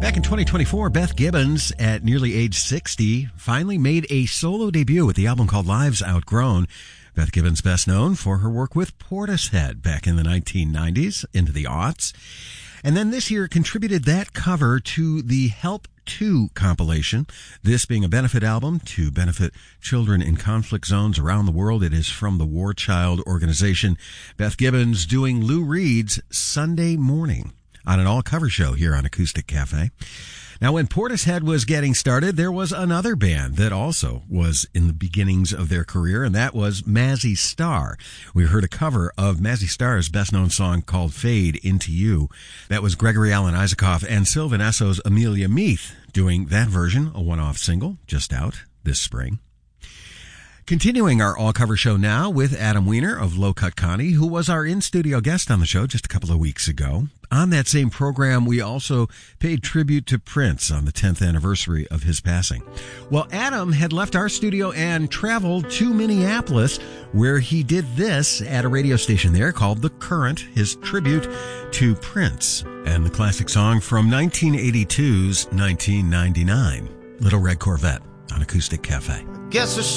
Back in 2024, Beth Gibbons, at nearly age 60, finally made a solo debut with the album called Lives Outgrown. Beth Gibbons best known for her work with Portishead back in the 1990s into the aughts. And then this year contributed that cover to the Help 2 compilation, this being a benefit album to benefit children in conflict zones around the world. It is from the War Child organization. Beth Gibbons doing Lou Reed's Sunday Morning on an all-cover show here on Acoustic Cafe. Now, when Portishead was getting started, there was another band that also was in the beginnings of their career, and that was Mazzy Star. We heard a cover of Mazzy Star's best-known song called Fade Into You. That was Gregory Alan Isaacoff and Sylvan Esso's Amelia Meath doing that version, a one-off single just out this spring. Continuing our all-cover show now with Adam Weiner of Low Cut Connie, who was our in-studio guest on the show just a couple of weeks ago. On that same program, we also paid tribute to Prince on the 10th anniversary of his passing. Well, Adam had left our studio and traveled to Minneapolis, where he did this at a radio station there called The Current, his tribute to Prince, and the classic song from 1982's 1999, Little Red Corvette on Acoustic Cafe. Guess